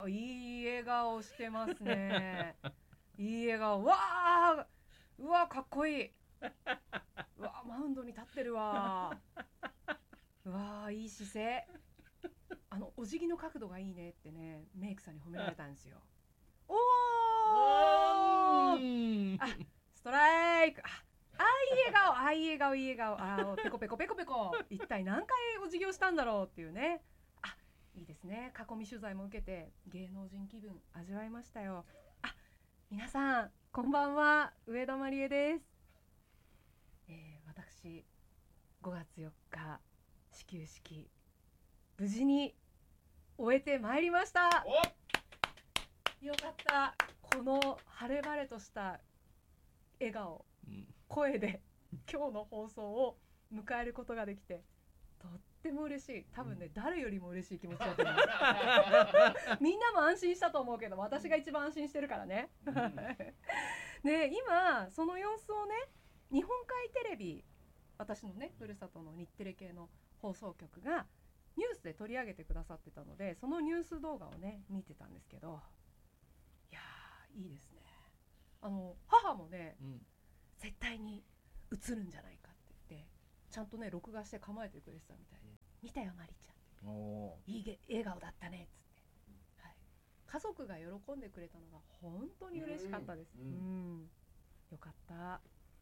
いい笑顔してますね。いい笑顔。わー、うわかっこいい。うわマウンドに立ってるわ。うわいい姿勢。お辞儀の角度がいいねってね、メイクさんに褒められたんですよ。おー、ストライク。いい笑顔、いい笑顔、いい笑顔。ペコペコペコペコ。一体何回お辞儀をしたんだろうっていうね。いいですね。囲み取材も受けて芸能人気分味わいましたよ。皆さんこんばんは、上田まりえです。私5月4日始球式無事に終えてまいりました。よかった。この晴れ晴れとした笑顔、声で今日の放送を迎えることができてとっても嬉しい。多分ね、誰よりも嬉しい気持ちだと思いますみんなも安心したと思うけど、私が一番安心してるからねで、今その様子をね、日本海テレビ、私のねふるさとの日テレ系の放送局がニュースで取り上げてくださってたので、そのニュース動画をね見てたんですけど、いやーいいですね。母もね、絶対に映るんじゃないかって言ってちゃんとね録画して構えてくれてたみたいで、見たよマリちゃんっていい笑顔だったねっつって、家族が喜んでくれたのが本当に嬉しかったです。よかった。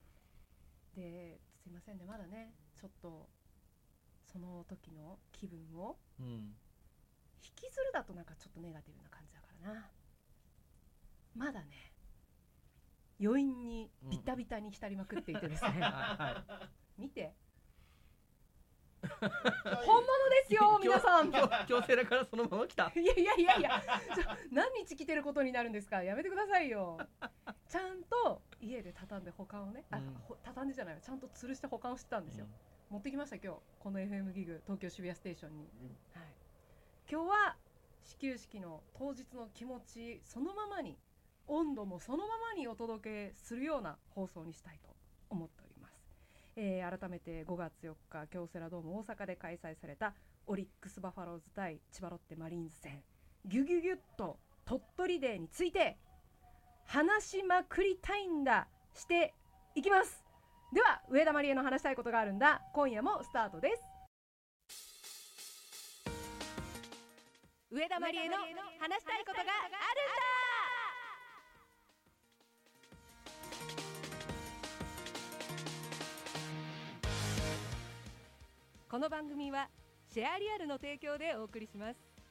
ですいませんね、まだねちょっとその時の気分を、引きずるだとなんかちょっとネガティブな感じだからな。まだね余韻にビタビタに浸りまくっていてですね見て本物ですよ皆さん。 強制だからそのまま来た。 いや何日着てることになるんですか。やめてくださいよ。ちゃんと家で畳んで保管をね、畳んでじゃないわ、ちゃんと吊るして保管をしてたんですよ。持ってきました今日、この FM ギグ東京渋谷ステーションに、今日は始球式の当日の気持ちそのままに、温度もそのままにお届けするような放送にしたいと思っております。改めて5月4日京セラドーム大阪で開催されたオリックスバファローズ対千葉ロッテマリーンズ戦ギュギュギュッと鳥取デーについて話しまくりたいんだしていきます。では上田まりえの話したいことがあるんだ、今夜もスタートです。上田まりえの話したいことがあるんだ。この番組はシェアリアルの提供でお送りします。